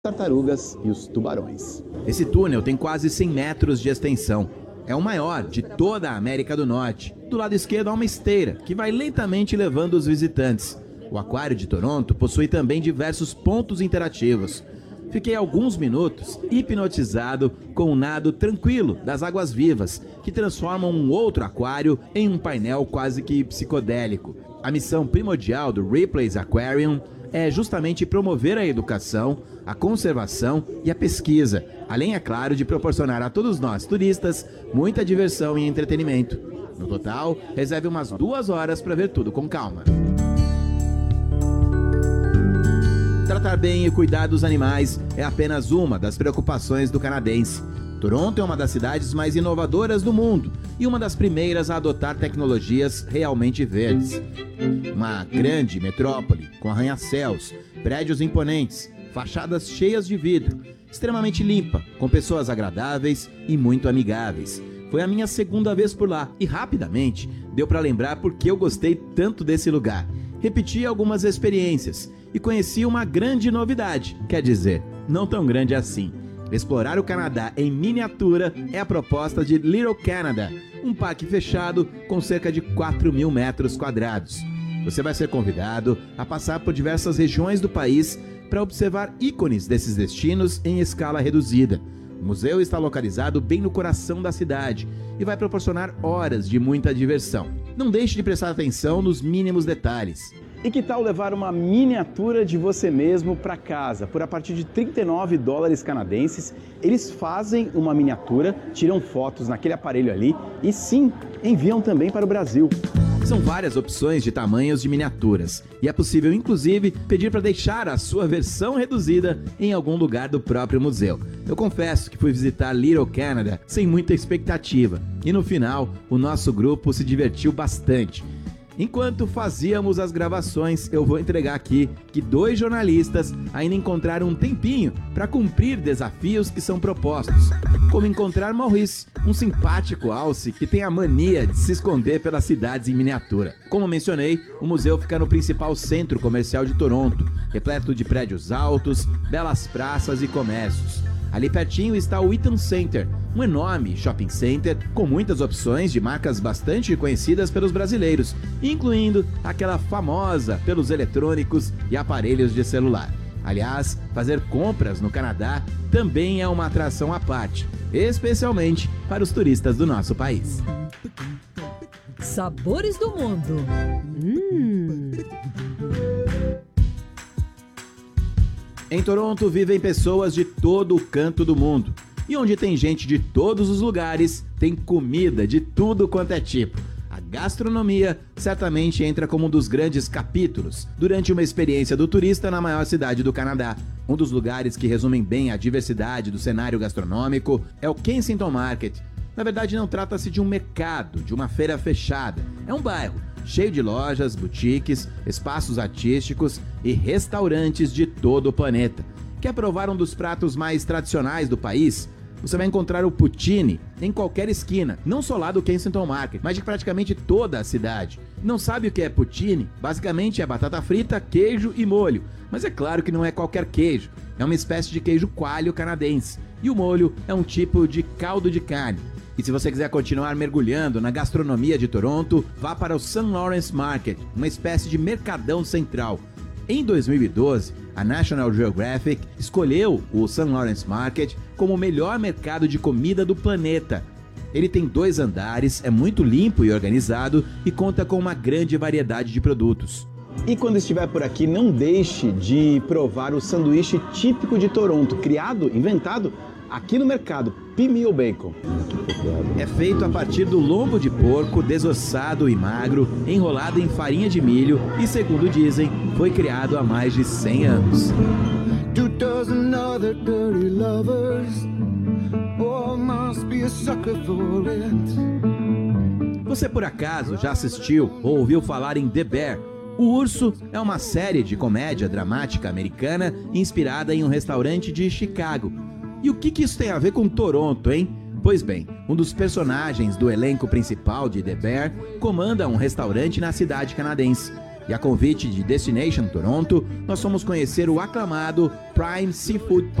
tartarugas e os tubarões. Esse túnel tem quase 100 metros de extensão. É o maior de toda a América do Norte. Do lado esquerdo há uma esteira que vai lentamente levando os visitantes. O Aquário de Toronto possui também diversos pontos interativos. Fiquei alguns minutos hipnotizado com o nado tranquilo das águas vivas, que transformam um outro aquário em um painel quase que psicodélico. A missão primordial do Ripley's Aquarium é justamente promover a educação, a conservação e a pesquisa, além, é claro, de proporcionar a todos nós, turistas, muita diversão e entretenimento. No total, reserve umas 2 horas para ver tudo com calma. Tratar bem e cuidar dos animais é apenas uma das preocupações do canadense. Toronto é uma das cidades mais inovadoras do mundo e uma das primeiras a adotar tecnologias realmente verdes. Uma grande metrópole com arranha-céus, prédios imponentes, fachadas cheias de vidro, extremamente limpa, com pessoas agradáveis e muito amigáveis. Foi a minha segunda vez por lá e rapidamente deu para lembrar por que eu gostei tanto desse lugar. Repeti algumas experiências e conheci uma grande novidade, quer dizer, não tão grande assim. Explorar o Canadá em miniatura é a proposta de Little Canada, um parque fechado com cerca de 4.000 metros quadrados. Você vai ser convidado a passar por diversas regiões do país para observar ícones desses destinos em escala reduzida. O museu está localizado bem no coração da cidade e vai proporcionar horas de muita diversão. Não deixe de prestar atenção nos mínimos detalhes. E que tal levar uma miniatura de você mesmo para casa? Por a partir de $39 canadenses, eles fazem uma miniatura, tiram fotos naquele aparelho ali e sim, enviam também para o Brasil. São várias opções de tamanhos de miniaturas e é possível inclusive pedir para deixar a sua versão reduzida em algum lugar do próprio museu. Eu confesso que fui visitar Little Canada sem muita expectativa e no final o nosso grupo se divertiu bastante. Enquanto fazíamos as gravações, eu vou entregar aqui que 2 jornalistas ainda encontraram um tempinho para cumprir desafios que são propostos, como encontrar Maurice, um simpático alce que tem a mania de se esconder pelas cidades em miniatura. Como mencionei, o museu fica no principal centro comercial de Toronto, repleto de prédios altos, belas praças e comércios. Ali pertinho está o Eaton Center, um enorme shopping center com muitas opções de marcas bastante conhecidas pelos brasileiros, incluindo aquela famosa pelos eletrônicos e aparelhos de celular. Aliás, fazer compras no Canadá também é uma atração à parte, especialmente para os turistas do nosso país. Sabores do mundo. Em Toronto vivem pessoas de todo o canto do mundo. E onde tem gente de todos os lugares, tem comida de tudo quanto é tipo. A gastronomia certamente entra como um dos grandes capítulos durante uma experiência do turista na maior cidade do Canadá. Um dos lugares que resumem bem a diversidade do cenário gastronômico é o Kensington Market. Na verdade, não trata-se de um mercado, de uma feira fechada. É um bairro cheio de lojas, boutiques, espaços artísticos e restaurantes de todo o planeta. Quer provar um dos pratos mais tradicionais do país? Você vai encontrar o poutine em qualquer esquina, não só lá do Kensington Market, mas de praticamente toda a cidade. Não sabe o que é poutine? Basicamente é batata frita, queijo e molho. Mas é claro que não é qualquer queijo, é uma espécie de queijo coalho canadense. E o molho é um tipo de caldo de carne. E se você quiser continuar mergulhando na gastronomia de Toronto, vá para o St. Lawrence Market, uma espécie de mercadão central. Em 2012, a National Geographic escolheu o St. Lawrence Market como o melhor mercado de comida do planeta. Ele tem 2 andares, é muito limpo e organizado e conta com uma grande variedade de produtos. E quando estiver por aqui, não deixe de provar o sanduíche típico de Toronto, inventado aqui no mercado, P-Meal Bacon. É feito a partir do lombo de porco desossado e magro, enrolado em farinha de milho e, segundo dizem, foi criado há mais de 100 anos. Você por acaso já assistiu ou ouviu falar em The Bear? O Urso é uma série de comédia dramática americana inspirada em um restaurante de Chicago. E o que isso tem a ver com Toronto, hein? Pois bem, um dos personagens do elenco principal de The Bear comanda um restaurante na cidade canadense. E a convite de Destination Toronto, nós fomos conhecer o aclamado Prime Seafood